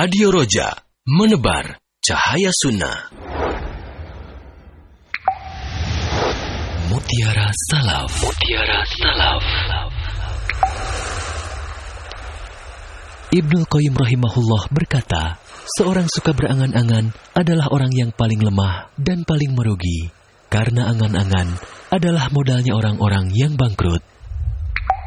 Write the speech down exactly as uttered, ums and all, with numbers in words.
Radio Roja, menebar cahaya sunnah. Mutiara Salaf. Mutiara Salaf. Ibnu Qayyim rahimahullah berkata, seorang suka berangan-angan adalah orang yang paling lemah dan paling merugi, karena angan-angan adalah modalnya orang-orang yang bangkrut.